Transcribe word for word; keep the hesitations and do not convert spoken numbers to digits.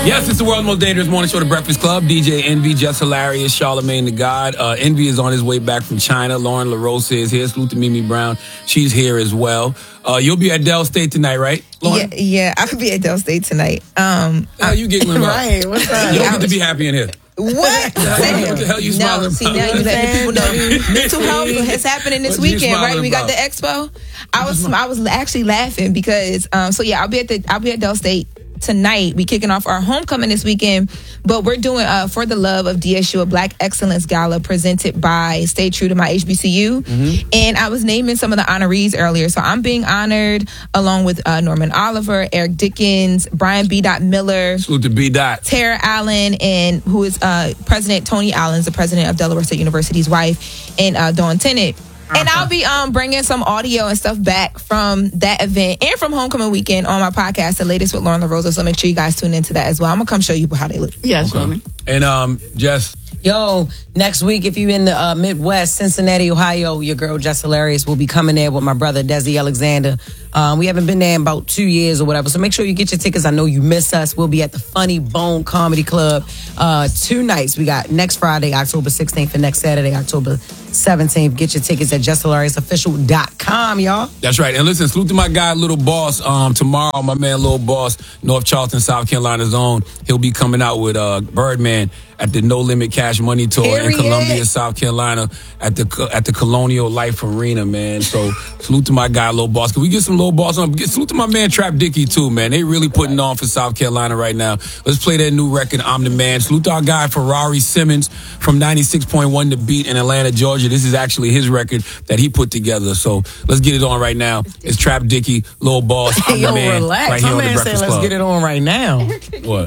Yes, it's the world's most dangerous morning show, The Breakfast Club. D J Envy, Just Hilarious, Charlamagne the God. Uh, Envy is on his way back from China. Lauren LaRosa is here. Salute to Mimi Brown. She's here as well. Uh, you'll be at Dell State tonight, right, Lauren? Yeah, yeah, I could be at Dell State tonight. Um, How you giggling about? Right, what's up? You don't get to be happy in here. What? What the hell you smiling No, see, about? now you letting people know mental health is happening this What you weekend, right? smiling We got the about? expo. I was I was actually laughing because um so yeah, I'll be at the I'll be at Dell State tonight. We kicking off our homecoming this weekend, but we're doing uh For the Love of D S U, a Black Excellence Gala presented by Stay True to My H B C U. Mm-hmm. And I was naming some of the honorees earlier. So I'm being honored along with uh, Norman Oliver, Eric Dickens, Brian B. Miller, Salute to B. Dot. Tara Allen, and who is uh, President Tony Allen, the president of Delaware State University's wife, and uh, Dawn Tennant. And I'll be um bringing some audio and stuff back from that event and from homecoming weekend on my podcast, The Latest with Lauren LaRosa. So make sure you guys tune into that as well. I'm gonna come show you how they look. Yes, Okay. And um, Jess. Yo, next week, if you're in the uh, Midwest, Cincinnati, Ohio, your girl Just Hilarious will be coming there with my brother Desi Alexander. Um, we haven't been there in about two years or whatever, so make sure you get your tickets. I know you miss us. We'll be at the Funny Bone Comedy Club uh, two nights. We got next Friday, October sixteenth, and next Saturday, October seventeenth. Get your tickets at just hilarious official dot com, y'all. That's right. And listen, salute to my guy, Little Boss. Um, tomorrow, my man, Little Boss, North Charleston, South Carolina's own. He'll be coming out with uh, Birdman at the No Limit Cash Money Tour Period. in Columbia, South Carolina, at the at the Colonial Life Arena, man. So salute to my guy, Little Boss. Can we get some Little Boss on? Get, salute to my man, Trap Dicky, too, man. They really putting on for South Carolina right now. Let's play that new record, I'm the Man. Salute to our guy, Ferrari Simmons, from ninety-six point one The Beat in Atlanta, Georgia. This is actually his record that he put together. So let's get it on right now. It's Trap Dicky, Little Boss, I'm Yo, the Man. relax. Right here My on The man Breakfast said let's Club. get it on right now. What?